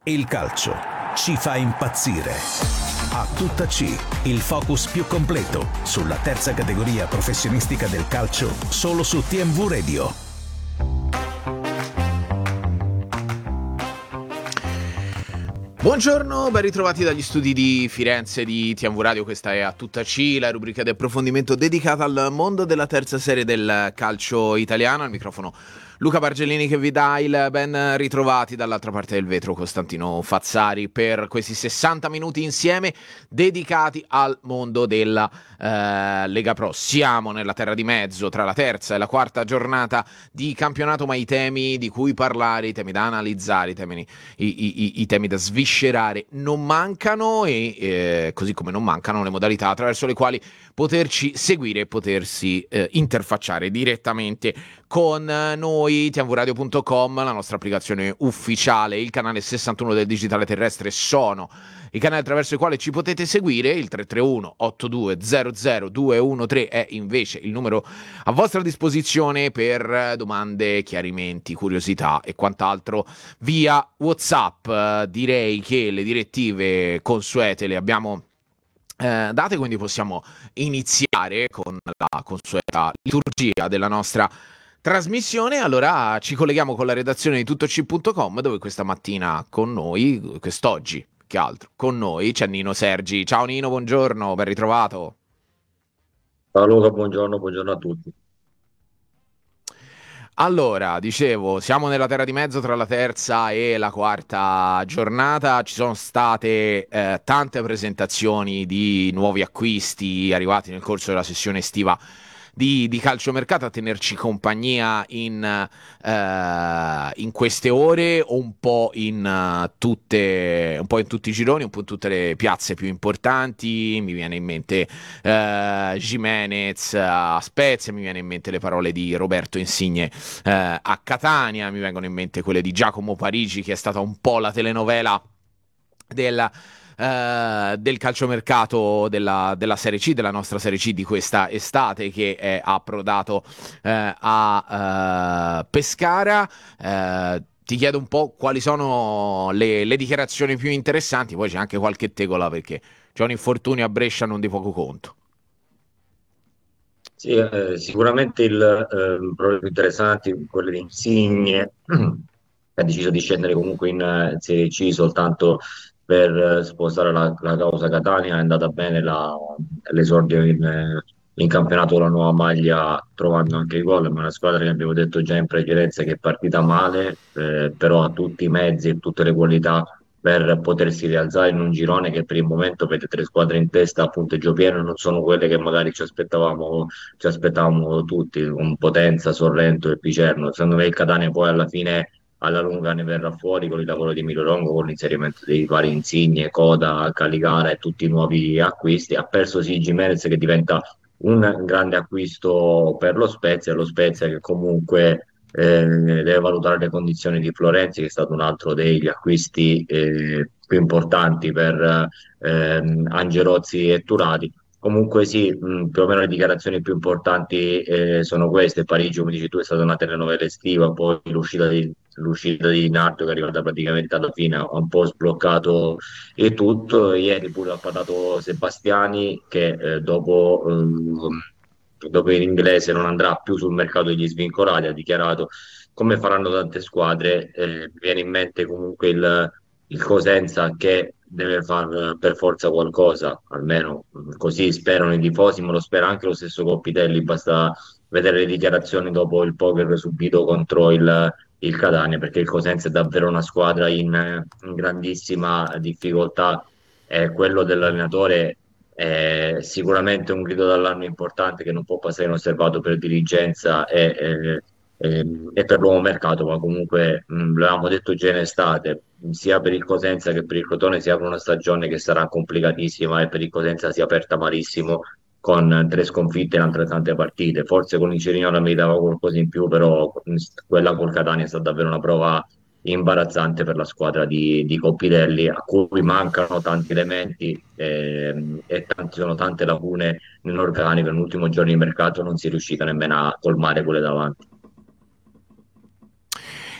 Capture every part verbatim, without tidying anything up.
Il calcio ci fa impazzire. A tutta C, il focus più completo sulla terza categoria professionistica del calcio, solo su T M V Radio. Buongiorno, ben ritrovati dagli studi di Firenze di T M V Radio. Questa è A Tutta C, la rubrica di approfondimento dedicata al mondo della terza serie del calcio italiano. Al microfono Luca Bargellini che vi dà il ben ritrovati, dall'altra parte del vetro Costantino Fazzari, per questi sessanta minuti insieme dedicati al mondo della eh, Lega Pro. Siamo nella terra di mezzo tra la terza e la quarta giornata di campionato, ma i temi di cui parlare, i temi da analizzare, i temi, i, i, i temi da sviscerare non mancano, e eh, così come non mancano le modalità attraverso le quali poterci seguire e potersi eh, interfacciare direttamente con noi. T M V radio punto com, la nostra applicazione ufficiale, il canale sessantuno del digitale terrestre sono i canali attraverso i quali ci potete seguire. Il tre tre uno otto due zero zero due uno tre è invece il numero a vostra disposizione per domande, chiarimenti, curiosità e quant'altro via WhatsApp. Direi che le direttive consuete le abbiamo Eh, date, quindi possiamo iniziare con la consueta liturgia della nostra trasmissione. Allora ci colleghiamo con la redazione di tutto c punto com, dove questa mattina con noi, quest'oggi che altro, con noi c'è Nino Sergi. Ciao Nino, buongiorno, ben ritrovato. Ciao Luca, buongiorno, buongiorno a tutti. Allora, dicevo, siamo nella terra di mezzo tra la terza e la quarta giornata. Ci sono state eh, tante presentazioni di nuovi acquisti arrivati nel corso della sessione estiva di, di calciomercato a tenerci compagnia in, eh, in queste ore, un po' in uh, tutte, un po' in tutti i gironi, un po' in tutte le piazze più importanti. Mi viene in mente eh, Gimenez a Spezia, mi viene in mente le parole di Roberto Insigne eh, a Catania, mi vengono in mente quelle di Giacomo Parigi, che è stata un po' la telenovela della Uh, del calciomercato della, della Serie C, della nostra Serie C di questa estate, che è approdato uh, a uh, Pescara. Uh, ti chiedo un po' quali sono le, le dichiarazioni più interessanti, poi c'è anche qualche tegola perché c'è un infortunio a Brescia non di poco conto. Sì, eh, sicuramente il eh, problema più interessante, quello di Insigne, che ha deciso di scendere comunque in eh, Serie C soltanto per eh, sposare la, la causa Catania. È andata bene la- l'esordio in, eh, in campionato con la nuova maglia, trovando anche i gol, ma è una squadra che abbiamo detto già in precedenza che è partita male, eh, però ha tutti i mezzi e tutte le qualità per potersi rialzare in un girone che per il momento vede tre squadre in testa a punteggio pieno. Non sono quelle che magari ci aspettavamo, ci aspettavamo tutti, con Potenza, Sorrento e Picerno. Secondo me il Catania poi alla fine, alla lunga, ne verrà fuori con il lavoro di Emilio Longo, con l'inserimento dei vari Insigne, Coda, Caligara e tutti i nuovi acquisti. Ha perso sì Gimenez, che diventa un grande acquisto per lo Spezia, lo Spezia che comunque eh, deve valutare le condizioni di Florenzi, che è stato un altro degli acquisti eh, più importanti per ehm, Angelozzi e Turati. Comunque sì, mh, più o meno le dichiarazioni più importanti eh, sono queste. Parigi, come dici tu, è stata una telenovela estiva, poi l'uscita di, l'uscita di Nardo, che è arrivata praticamente alla fine, ha un po' sbloccato il tutto. Ieri pure ha parlato Sebastiani, che eh, dopo, ehm, dopo in inglese non andrà più sul mercato degli svincolati. Ha dichiarato, come faranno tante squadre. Eh, mi viene in mente comunque il, il Cosenza che deve far per forza qualcosa, almeno così sperano i tifosi, ma lo spera anche lo stesso Coppitelli. Basta vedere le dichiarazioni dopo il poker subito contro il, il Catania, perché il Cosenza è davvero una squadra in, in grandissima difficoltà. E quello dell'allenatore è sicuramente un grido d'allarme importante che non può passare inosservato per dirigenza e, e- e- e per l'uomo mercato. Ma comunque mh, l'avevamo detto già in estate, sia per il Cosenza che per il Crotone si apre una stagione che sarà complicatissima, e per il Cosenza si è aperta malissimo con tre sconfitte in altrettante partite. Forse con il Cerignola meritava qualcosa in più, però mh, quella col Catania è stata davvero una prova imbarazzante per la squadra di, di Coppidelli, a cui mancano tanti elementi ehm, e tanti, sono tante lacune nell'organico. Nell'ultimo giorno di mercato non si è riuscita nemmeno a colmare quelle davanti.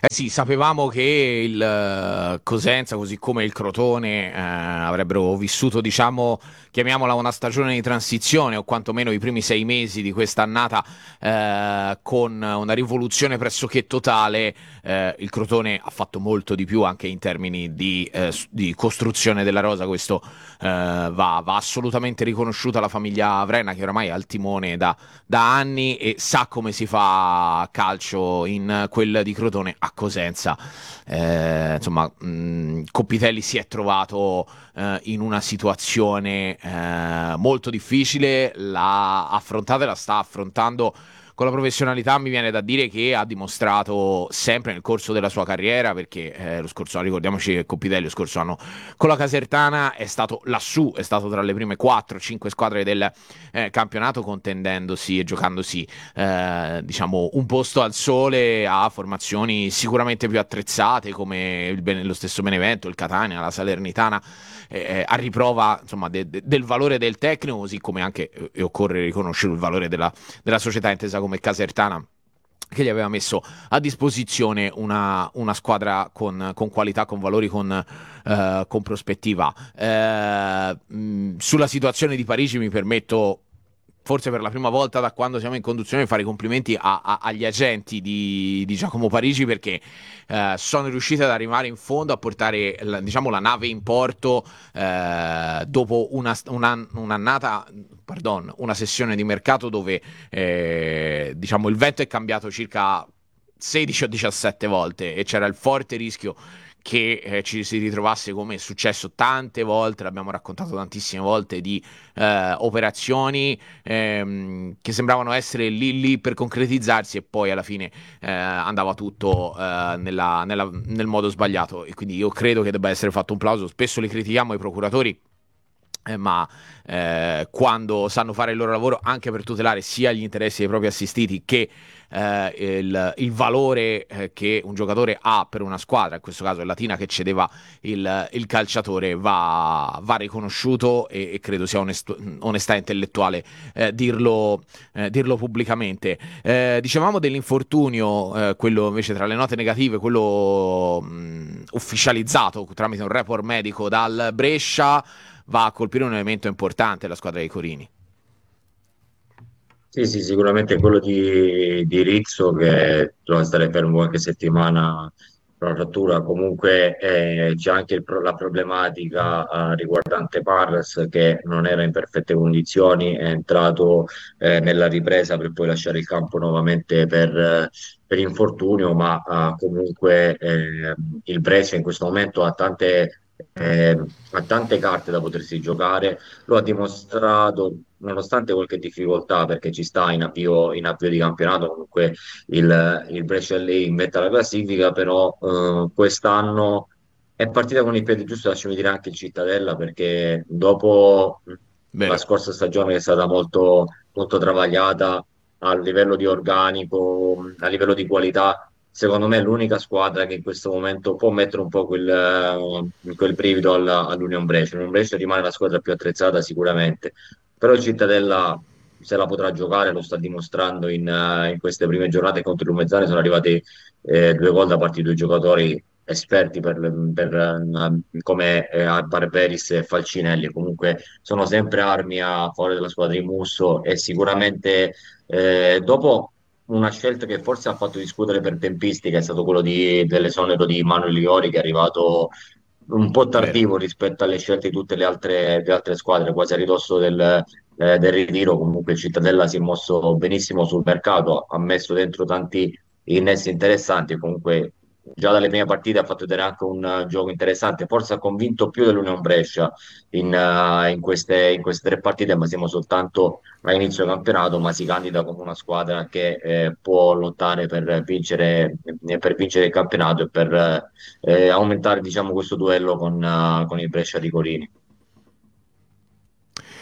Eh sì, sapevamo che il eh, Cosenza, così come il Crotone, eh, avrebbero vissuto, diciamo, chiamiamola una stagione di transizione, o quantomeno i primi sei mesi di quest'annata, eh, con una rivoluzione pressoché totale. Eh, il Crotone ha fatto molto di più anche in termini di, eh, s- di costruzione della rosa. Questo eh, va, va assolutamente riconosciuta la famiglia Vrena, che oramai è al timone da da anni e sa come si fa calcio in quel di Crotone a Cosenza. Eh, insomma, mh, Coppitelli si è trovato eh, in una situazione eh, molto difficile, l'ha affrontata e la sta affrontando con la professionalità. Mi viene da dire che ha dimostrato sempre nel corso della sua carriera, perché eh, lo scorso anno, ricordiamoci che Coppitelli lo scorso anno con la Casertana è stato lassù, è stato tra le prime quattro cinque squadre del eh, campionato, contendendosi e giocandosi eh, diciamo un posto al sole a formazioni sicuramente più attrezzate come il Bene- lo stesso Benevento, il Catania, la Salernitana, eh, a riprova insomma de- de- del valore del tecnico, così come anche, eh, e occorre riconoscere il valore della, della società intesa come Casertana, che gli aveva messo a disposizione una, una squadra con, con qualità, con valori, con, eh, con prospettiva. Eh, mh, sulla situazione di Parigi mi permetto, forse per la prima volta da quando siamo in conduzione, di fare i complimenti a- a- agli agenti di, di Giacomo Parigi, perché eh, sono riusciti ad arrivare in fondo, a portare la, diciamo, la nave in porto eh, dopo una, una, un'annata, pardon, una sessione di mercato dove eh, diciamo il vento è cambiato circa sedici o diciassette volte e c'era il forte rischio che eh, ci si ritrovasse, come è successo tante volte, l'abbiamo raccontato tantissime volte, di eh, operazioni ehm, che sembravano essere lì lì per concretizzarsi e poi alla fine eh, andava tutto eh, nella, nella, nel modo sbagliato. E quindi io credo che debba essere fatto un plauso. Spesso li critichiamo i procuratori, eh, ma eh, quando sanno fare il loro lavoro anche per tutelare sia gli interessi dei propri assistiti che eh, il, il valore eh, che un giocatore ha per una squadra, in questo caso il Latina che cedeva il, il calciatore, va, va riconosciuto, e, e credo sia onesto, onestà intellettuale eh, dirlo, eh, dirlo pubblicamente. Eh, dicevamo dell'infortunio, eh, quello invece tra le note negative, quello mh, ufficializzato tramite un report medico dal Brescia, va a colpire un elemento importante la squadra dei Corini. Sì, sì, sicuramente quello di, di Rizzo che doveva stare fermo qualche settimana per la frattura. Comunque eh, c'è anche il pro- la problematica eh, riguardante Parras che non era in perfette condizioni, è entrato eh, nella ripresa per poi lasciare il campo nuovamente per, eh, per infortunio, ma eh, comunque eh, il Brescia in questo momento ha tante, eh, ha tante carte da potersi giocare. Lo ha dimostrato nonostante qualche difficoltà, perché ci sta in avvio, in avvio di campionato, comunque il, il Brescia è lì in vetta alla classifica, però eh, quest'anno è partita con il piede giusto, lasciami dire anche il Cittadella, perché dopo la Vero. scorsa stagione che è stata molto, molto travagliata a livello di organico, a livello di qualità, secondo me è l'unica squadra che in questo momento può mettere un po' quel, eh, quel brivido alla- all'Union Brescia. L'Union Brescia rimane la squadra più attrezzata sicuramente, però il Cittadella se la potrà giocare, lo sta dimostrando in, eh, in queste prime giornate contro il Lumezzane. Sono arrivati eh, due gol da parte di due giocatori esperti per, per, eh, come eh, Barberis e Falcinelli. Comunque sono sempre armi a favore della squadra di Musso, e sicuramente eh, dopo una scelta che forse ha fatto discutere per tempistica è stato quello di, dell'esonero di Manuel Liori, che è arrivato un po' Vero. tardivo rispetto alle scelte di tutte le altre, le altre squadre, quasi a ridosso del, eh, del ritiro. Comunque il Cittadella si è mosso benissimo sul mercato, ha messo dentro tanti innesti interessanti. Comunque già dalle prime partite ha fatto vedere anche un uh, gioco interessante, forse ha convinto più dell'Union Brescia in, uh, in queste, in queste tre partite, ma siamo soltanto a inizio campionato, ma si candida come una squadra che eh, può lottare per vincere, eh, per vincere il campionato e per eh, aumentare, diciamo, questo duello con, uh, con il Brescia di Corini.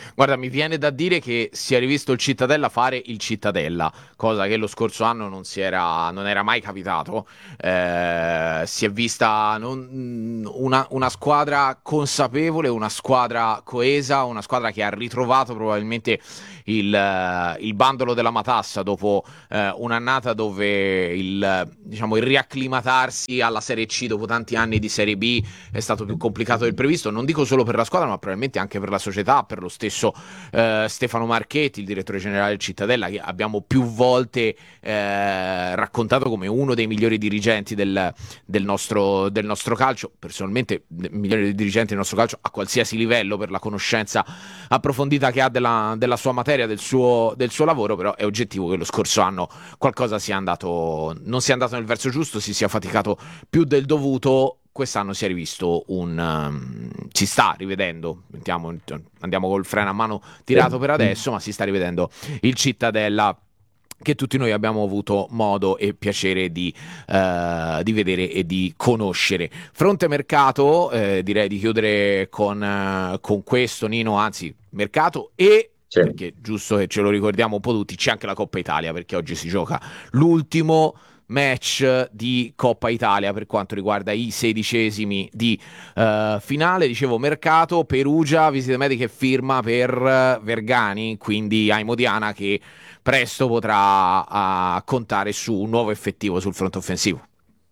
Guarda, mi viene da dire che si è rivisto il Cittadella fare il Cittadella, cosa che lo scorso anno non si era, non era mai capitato. Eh, si è vista non- una, una squadra consapevole, una squadra coesa, una squadra che ha ritrovato probabilmente il, eh, il bandolo della matassa dopo eh, un'annata dove il, diciamo, il riacclimatarsi alla Serie C dopo tanti anni di Serie B è stato più complicato del previsto. Non dico solo per la squadra, ma probabilmente anche per la società, per lo stesso Uh, Stefano Marchetti, il direttore generale del Cittadella, che abbiamo più volte eh, raccontato come uno dei migliori dirigenti del, del, nostro, del nostro calcio, personalmente migliori dirigenti del nostro calcio a qualsiasi livello, per la conoscenza approfondita che ha della, della sua materia, del suo, del suo lavoro. Però è oggettivo che lo scorso anno qualcosa sia andato, non sia andato nel verso giusto, si sia faticato più del dovuto. Quest'anno si è rivisto un um, si sta rivedendo, mettiamo, andiamo col freno a mano tirato per adesso, ma si sta rivedendo il Cittadella, che tutti noi abbiamo avuto modo e piacere di, uh, di vedere e di conoscere. Fronte mercato, eh, direi di chiudere con, uh, con questo, Nino, anzi mercato e sì. Perché giusto che ce lo ricordiamo un po' tutti, c'è anche la Coppa Italia, perché oggi si gioca l'ultimo match di Coppa Italia per quanto riguarda i sedicesimi di uh, finale. Dicevo mercato, Perugia, visite mediche e firma per uh, Vergani, quindi Aimo Diana, che presto potrà uh, contare su un nuovo effettivo sul fronte offensivo.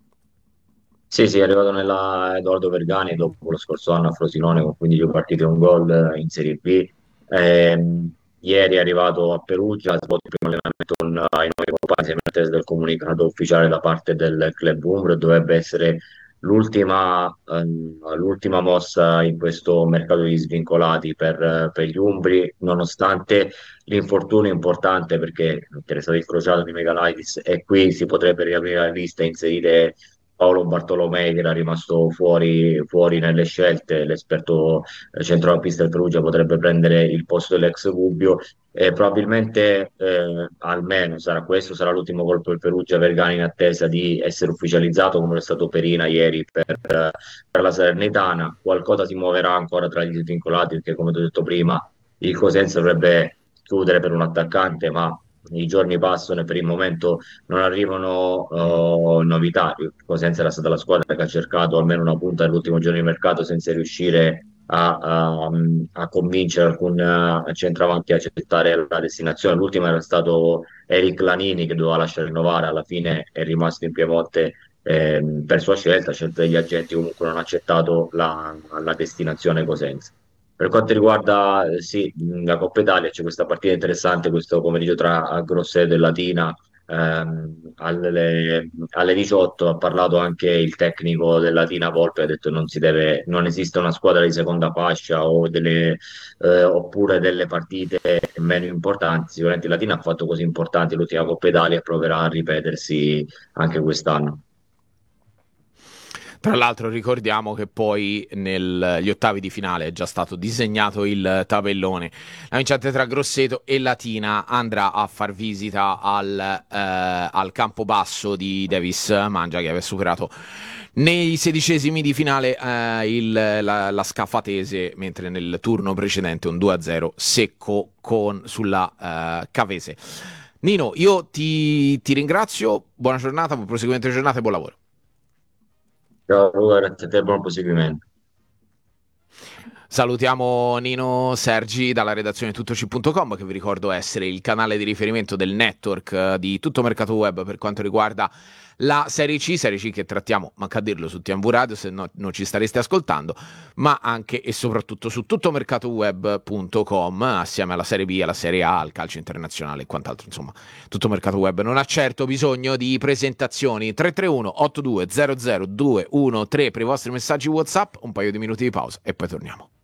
Sì, sì, è arrivato nella Edoardo Vergani dopo lo scorso anno a Frosinone con quindici partite e un gol in Serie B. Ehm, ieri è arrivato a Perugia, ha svolto il primo allenamento con eh, i nuovi compagni in attesa del comunicato ufficiale da parte del club Umbro. Dovrebbe essere l'ultima ehm, l'ultima mossa in questo mercato di svincolati per, eh, per gli Umbri, nonostante l'infortunio importante, perché interessato il crociato di Megalaitis, e qui si potrebbe riaprire la lista e inserire Paolo Bartolomei, che era rimasto fuori, fuori nelle scelte. L'esperto eh, centrocampista del Perugia potrebbe prendere il posto dell'ex Gubbio, e probabilmente eh, almeno sarà questo, sarà l'ultimo colpo del Perugia. Vergani in attesa di essere ufficializzato, come è stato Perina ieri per, eh, per la Salernitana. Qualcosa si muoverà ancora tra gli svincolati, perché come ti ho detto prima il Cosenza dovrebbe chiudere per un attaccante, ma i giorni passano e per il momento non arrivano uh, novità. Il Cosenza era stata la squadra che ha cercato almeno una punta nell'ultimo giorno di mercato senza riuscire a, a, a convincere alcun uh, centravanti a accettare la destinazione. L'ultimo era stato Eric Lanini, che doveva lasciare rinnovare, alla fine è rimasto in Piemonte eh, per sua scelta, scelta degli agenti. Comunque non ha accettato la, la destinazione Cosenza. Per quanto riguarda eh, sì, la Coppa Italia, c'è questa partita interessante questo pomeriggio tra Grosseto e Latina ehm, alle, alle diciotto. Ha parlato anche il tecnico del Latina Volpe, ha detto non si deve, non esiste una squadra di seconda fascia o delle, eh, oppure delle partite meno importanti. Sicuramente il Latina ha fatto cose importanti l'ultima Coppa Italia e proverà a ripetersi anche quest'anno. Tra l'altro ricordiamo che poi negli ottavi di finale è già stato disegnato il tabellone. La vincente tra Grosseto e Latina andrà a far visita al, eh, al Campobasso di Davis Mangia, che aveva superato nei sedicesimi di finale eh, il, la, la Scafatese, mentre nel turno precedente un due a zero secco con, sulla eh, Cavese. Nino, io ti, ti ringrazio, buona giornata, buon proseguimento di giornata e buon lavoro. Ciao, Luca, grazie a te, buon proseguimento. Salutiamo Nino Sergi dalla redazione tuttoci punto com, che vi ricordo essere il canale di riferimento del network di Tutto Mercato Web per quanto riguarda la Serie C, Serie C che trattiamo, manca a dirlo, su T M V Radio, se no non ci stareste ascoltando, ma anche e soprattutto su tutto mercato web punto com, assieme alla Serie B, alla Serie A, al calcio internazionale e quant'altro. Insomma, Tutto Mercato Web non ha certo bisogno di presentazioni. Tre tre uno otto due zero zero due uno tre per i vostri messaggi WhatsApp, un paio di minuti di pausa e poi torniamo.